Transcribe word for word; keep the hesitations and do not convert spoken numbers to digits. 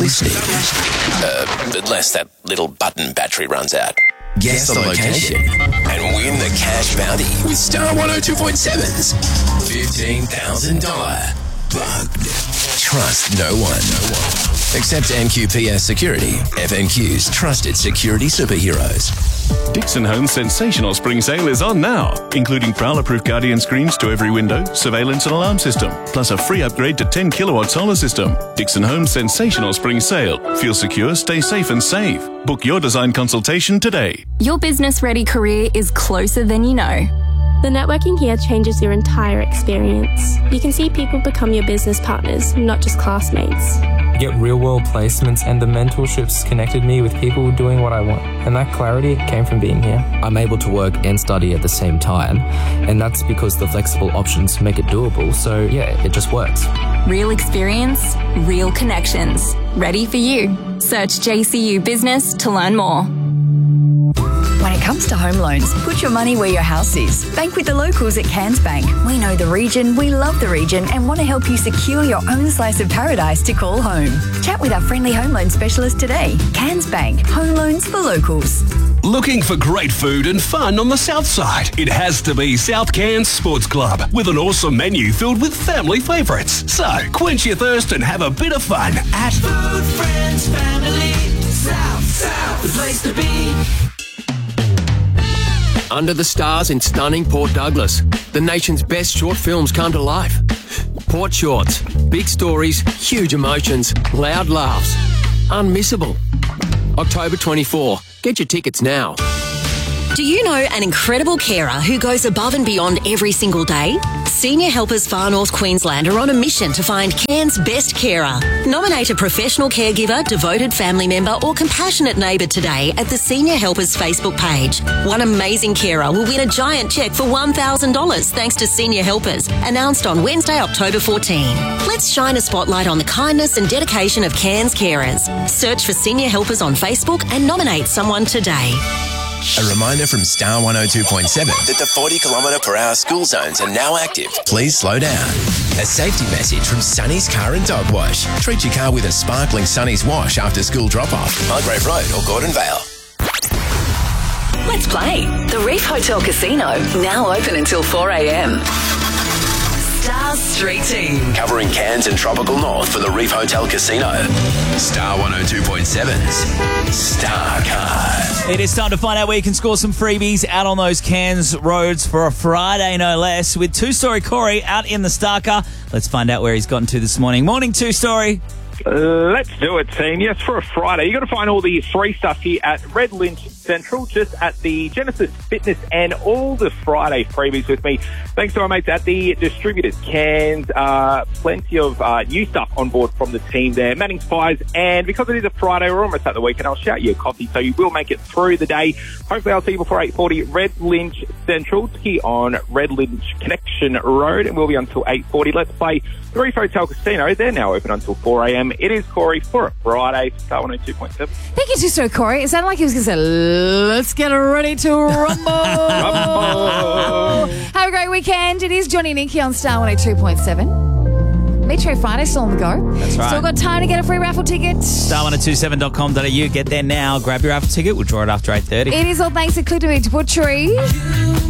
listening. Uh, unless that little button battery runs out. Guess the location and win the cash bounty with Star one oh two point seven's fifteen thousand dollars Bugged. Trust no one. No one. Except N Q P S Security, F N Q's trusted security superheroes. Dixon Home's sensational spring sale is on now, including prowler-proof Guardian screens to every window, surveillance and alarm system, plus a free upgrade to ten kilowatt solar system. Dixon Home's sensational spring sale. Feel secure, stay safe and save. Book your design consultation today. Your business-ready career is closer than you know. The networking here changes your entire experience. You can see people become your business partners, not just classmates. Get real-world placements, and the mentorships connected me with people doing what I want. And that clarity came from being here. I'm able to work and study at the same time, and that's because the flexible options make it doable, so yeah, it just works. Real experience, real connections. Ready for you. Search J C U Business to learn more. When it comes to home loans, put your money where your house is. Bank with the locals at Cairns Bank. We know the region, we love the region, and want to help you secure your own slice of paradise to call home. Chat with our friendly home loan specialist today. Cairns Bank. Home loans for locals. Looking for great food and fun on the south side? It has to be South Cairns Sports Club, with an awesome menu filled with family favourites. So, quench your thirst and have a bit of fun at Food, Friends, Family, South, South, the place to be. Under the stars in stunning Port Douglas, the nation's best short films come to life. Port Shorts, big stories, huge emotions, loud laughs, unmissable. October twenty-fourth. Get your tickets now. Do you know an incredible carer who goes above and beyond every single day? Senior Helpers Far North Queensland are on a mission to find Cairns' best carer. Nominate a professional caregiver, devoted family member or compassionate neighbour today at the Senior Helpers Facebook page. One amazing carer will win a giant cheque for one thousand dollars thanks to Senior Helpers, announced on Wednesday, October fourteenth. Let's shine a spotlight on the kindness and dedication of Cairns carers. Search for Senior Helpers on Facebook and nominate someone today. A reminder from Star one oh two point seven that the forty kilometre per hour school zones are now active. Please slow down. A safety message from Sunny's Car and Dog Wash. Treat your car with a sparkling Sunny's wash after school drop-off. Mulgrave Road or Gordon Vale. Let's play. The Reef Hotel Casino, now open until four a.m. Star Street Team. Covering Cairns and Tropical North for the Reef Hotel Casino. Star one oh two point seven's Star Card. It is time to find out where you can score some freebies out on those Cairns roads for a Friday, no less, with Two-Story Corey out in the Star Car. Let's find out where he's gotten to this morning. Morning, Two-Story. Let's do it, team. Yes, for a Friday, you've got to find all the free stuff here at Red Lynch Central, just at the Genesis Fitness, and all the Friday freebies with me. Thanks to our mates at the distributors, Cairns. Uh, plenty of uh, new stuff on board from the team there. Manning's Pies, and because it is a Friday, we're almost at the weekend, I'll shout you a coffee, so you will make it through the day. Hopefully I'll see you before eight forty. Red Lynch Central, here on Red Lynch Connection Road, and we'll be until eight forty. Let's play the Reef Hotel Casino. They're now open until four a.m. It is Corey for a Friday, Star one oh two point seven. Thank you, so Corey. It sounded like he was going to say, let's get ready to rumble. rumble. Have a great weekend. It is Johnny and Nikki on Star one oh two point seven. Metro Friday still on the go. That's right. Still got time to get a free raffle ticket. star one oh two seven dot com dot a u. Get there now. Grab your raffle ticket. We'll draw it after eight thirty. It is all thanks to Clitterwich Butchery.